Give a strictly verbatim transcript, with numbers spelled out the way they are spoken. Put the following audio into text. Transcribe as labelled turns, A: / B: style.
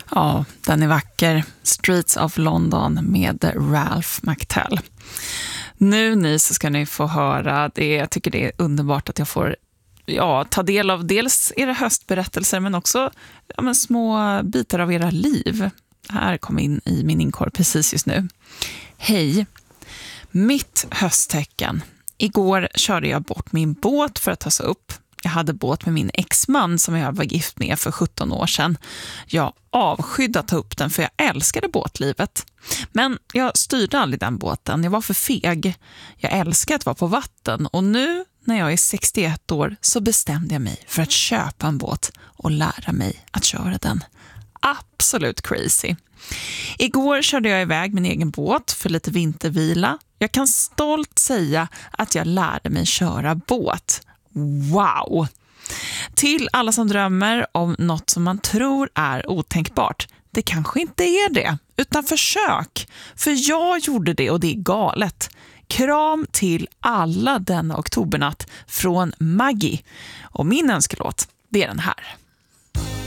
A: Ja, den är vacker. Streets of London med Ralph McTell. Nu ni så ska ni få höra det. Jag tycker det är underbart att jag får ja, ta del av dels era höstberättelser men också ja, men små bitar av era liv. Här kom in i min inkorg precis just nu. Hej, mitt hösttecken. Igår körde jag bort min båt för att ta sig upp. Jag hade båt med min exman som jag var gift med för sjutton år sedan. Jag avskydde att ta upp den för jag älskade båtlivet. Men jag styrde aldrig den båten. Jag var för feg. Jag älskar att vara på vatten och nu när jag är sextioett år så bestämde jag mig för att köpa en båt och lära mig att köra den. Absolut crazy. Igår körde jag iväg min egen båt för lite vintervila. Jag kan stolt säga att jag lärde mig köra båt. Wow! Till alla som drömmer om något som man tror är otänkbart. Det kanske inte är det, utan försök. För jag gjorde det och det är galet. Kram till alla denna oktobernatt från Maggie. Och min önskelåt, det är den här.